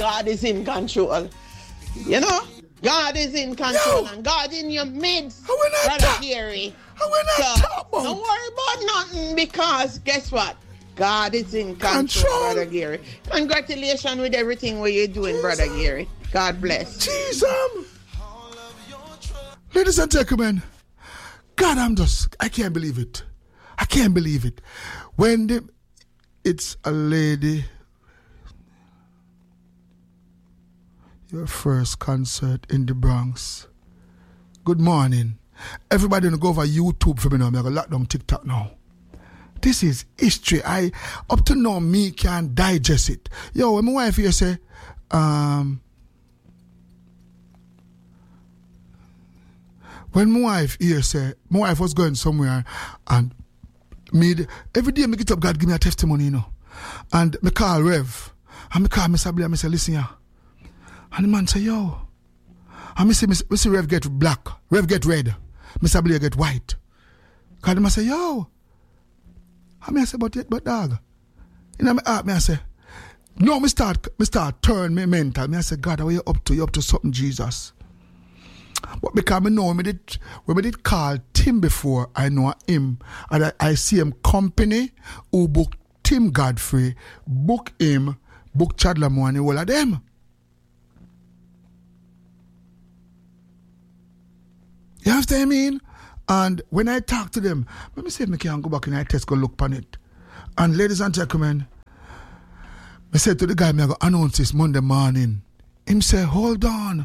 God is in control. You know? God is in control and God in your midst, Brother Gary. Don't worry about nothing because guess what? God is in control, Brother Gary. Congratulations with everything what you're doing, Brother Gary. God bless. Jesus. Ladies and gentlemen, God, I can't believe it. I can't believe it. When it's a lady, your first concert in the Bronx. Good morning. Everybody go over YouTube for me now. I'm going to lock down TikTok now. This is history. Up to now, me can't digest it. Yo, when my wife here say, when my wife here say, my wife was going somewhere and every day I get up, God give me a testimony, you know. And I call Rev. And I call Mr. Blair, I say, listen here. And the man say, yo. And I see Rev get black, Rev get red, Mr. Blair get white. Because I say, yo. And I say, but dog. You know, I say, no, I start turn me mental. I say, God, what you up to? You up to something, Jesus. But because I know when I did call Tim before, I know him. And I see him company who book Tim Godfrey, book him, book Chad Lamore and all of them. You understand what I mean? And when I talk to them, let me say I can go back and I test go look upon it. And ladies and gentlemen, I said to the guy, I go announce this Monday morning. Him say, hold on.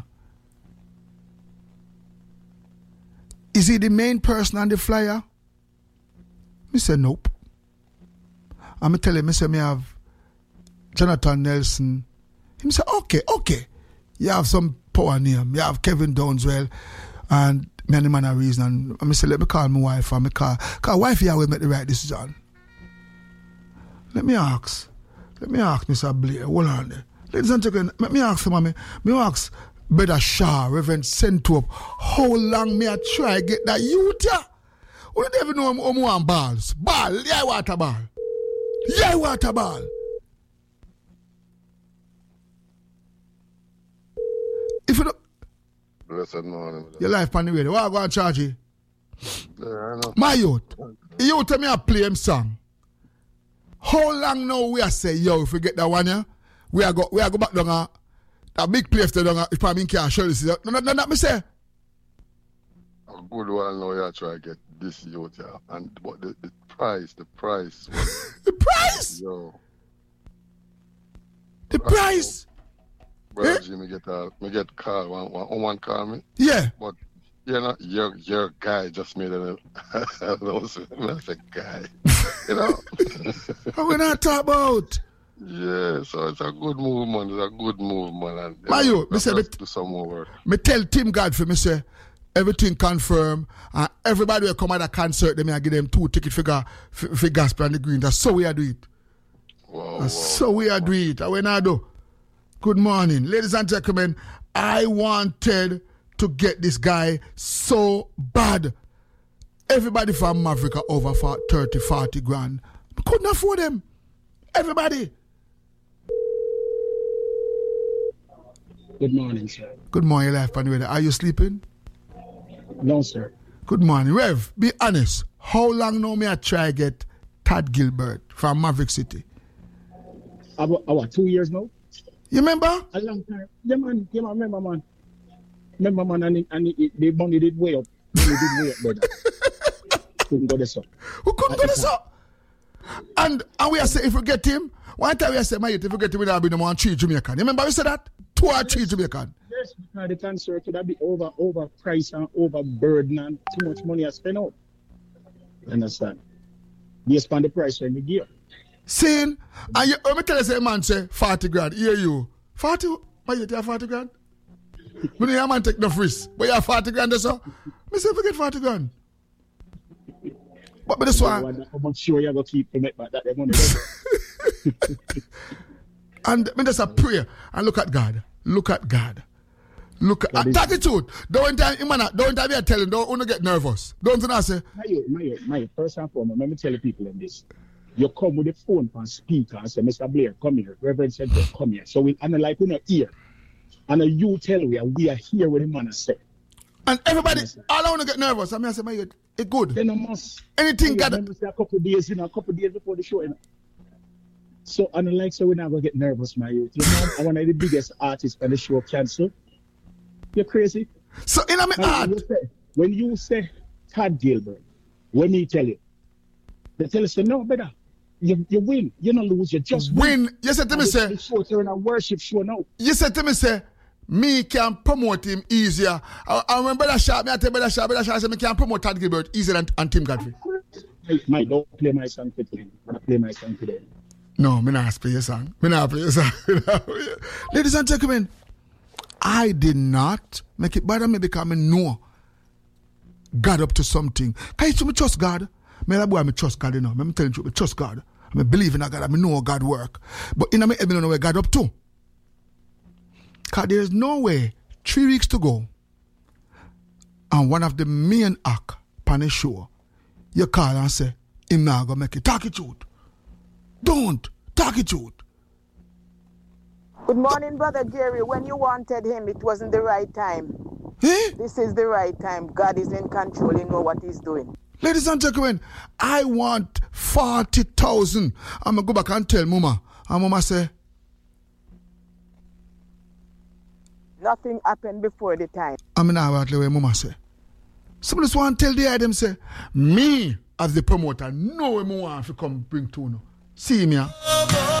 Is he the main person on the flyer? I said, nope. I'm going to tell him, I say, I have Jonathan Nelson. He say, okay. You have some power name. You have Kevin Downswell. And me and the man a reason. And I say, let me call my wife. And me call. Because wife here will make the right decision. Let me ask Mr. Blair. Hold on there. Ladies and gentlemen, let me ask him. Me ask Brother Shaw, Reverend Sentop, how long me I try get that youth here? You don't even know how want balls. Ball, yeah, water ball. Yeah, water ball. If you don't... Blessed morning. Your life on the radio. What I go and charge you? Yeah, I know. My youth. You tell me I play him song. How long now we are say, yo, if we get that one, yeah? We are go back down a big place to down if I mean can show this. No, me say. A good one now you try to get this youth, yeah. And but the price was, the price? Yo. The price? Brother Jimmy get call one call me. Yeah. But you know, your guy just made an announcement. I said guy. You know? How we not talk about? Yeah, so it's a good move, man. It's a good move, man. And Mayo, me say do some more work. Me tell Tim Godfrey, me say everything confirmed. And everybody will come at a concert, then I give them 2 tickets for Gospel and the Green. That's so we are do it. Wow. So we are do it. I when I do. Good morning. Ladies and gentlemen, I wanted to get this guy so bad. Everybody from Africa over for 30, 40 grand. Couldn't afford them. Everybody. Good morning, sir. Good morning, Life Panway. Are you sleeping? No, sir. Good morning. Rev, be honest. How long now may I try get Tad Gilbert from Maverick City? About 2 years now. You remember? A long time. Yeah, man. Remember, man. And the money did way up. Brother. Couldn't go this up. Who couldn't go this up? And we are saying if we get him, one time we are saying, if we get him, we'll be the 3 Jamaican. You remember we said that? 2 or 3 Jamaican. Yes, because the concert could have been overpriced and overburdened and too much money I spent out. You understand? Based on the price when we give. Seeing, and when me tell you, say, man, say 40 grand. Hear you. 40? Why you take 40 grand? When you man take no risk, but you have 40 grand or so. Me say forget 40 grand. But this one. I'm sure you're going to keep it, but that money. And me just a prayer and look at God. Look at God. Look at that attitude. Don't time you telling, don't get nervous. Don't say. My first and foremost, let me tell the people in this. You come with the phone and speaker and say, Mr. Blair, come here. Reverend Center, come here. So we analyze in our ear. And you tell we are here with the man say. And everybody, all I want to get nervous. I mean, I say, my youth, it's good. Then I must. Anything got a couple of days before the show. So, and like, so we're not going to get nervous, my youth. You know, I'm one of the biggest artists on the show cancel. You're crazy. So, in my heart. When you say Todd Gilbert, when he tell you, they tell us, no, better. You win. You don't lose. You just win. You said to me, say. You're in a worship show now. You said to me, say, me can promote him easier. I remember that shot. I tell Brother Shah, I said, me can promote Todd Gilbert easier than Tim Godfrey. Mike, don't play my song today. Don't play my song today. No, me not play your song. Ladies and gentlemen, I did not make it bother me because I know God up to something. Can you trust God? Me trust God, you know. I'm telling you, I trust God. I believe in God. I know God work. But in my head, I don't know where God up to. Because there's no way, 3 weeks to go, and one of the main act on the show, you call and say, him not going to make it. Talk it truth. Don't. Talk it truth. Good morning, Brother Jerry. When you wanted him, it wasn't the right time. Eh? This is the right time. God is in control. He knows what he's doing. Ladies and gentlemen, I want 40,000. I'm going to go back and tell Mama. And Mama say, nothing happened before the time. I'm not about the way Mama say. Some just want to tell the item say, me as the promoter, no one want to come bring to you. See me.